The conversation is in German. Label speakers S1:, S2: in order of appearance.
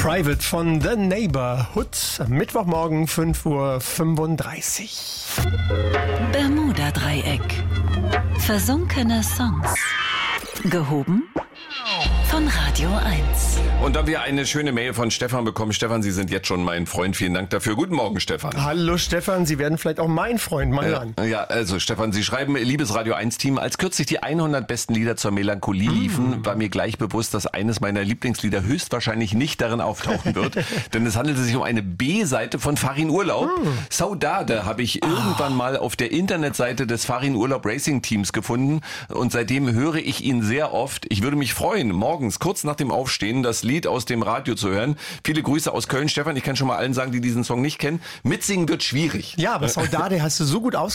S1: Private von The Neighborhood. Mittwochmorgen 5:35 Uhr.
S2: Bermuda-Dreieck. Versunkene Songs. Gehoben von Radio 1.
S3: Und da wir eine schöne Mail von Stefan bekommen. Stefan, Sie sind jetzt schon mein Freund. Vielen Dank dafür. Guten Morgen, Stefan.
S1: Hallo Stefan, Sie werden vielleicht auch mein Freund mal hören.
S3: Ja, also Stefan, Sie schreiben, liebes Radio 1-Team, als kürzlich die 100 besten Lieder zur Melancholie liefen, war mir gleich bewusst, dass eines meiner Lieblingslieder höchstwahrscheinlich nicht darin auftauchen wird. Denn es handelte sich um eine B-Seite von Farin Urlaub. Saudade habe ich irgendwann mal auf der Internetseite des Farin Urlaub Racing Teams gefunden. Und seitdem höre ich ihn sehr oft. Ich würde mich freuen, morgens kurz nach dem Aufstehen das Lied aus dem Radio zu hören. Viele Grüße aus Köln. Stefan, ich kann schon mal allen sagen, die diesen Song nicht kennen. Mitsingen wird schwierig.
S1: Ja, aber Saudade hast du so gut